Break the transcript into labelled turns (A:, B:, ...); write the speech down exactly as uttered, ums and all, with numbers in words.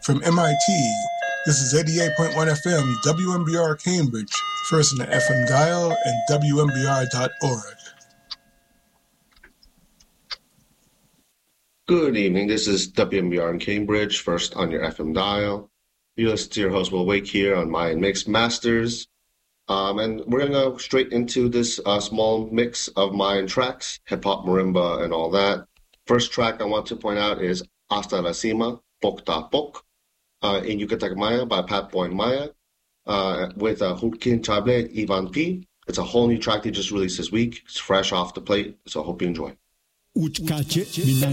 A: From M I T, this is eighty-eight point one F M, W M B R Cambridge, first on the F M dial and W M B R dot org.
B: Good evening, this is W M B R in Cambridge, first on your F M dial. You listen to your host, Will Wake, here on Mayan Mix Masters. Um, and we're going to go straight into this uh, small mix of Mayan tracks, hip-hop, marimba, and all that. First track I want to point out is Hasta la Cima, Pok Ta Pok, uh, in Yucatec Maya by Pat Boy Maya, uh, with uh, Hulkin Chable, Ivan P. It's a whole new track they just released this week. It's fresh off the plate, so I hope you enjoy.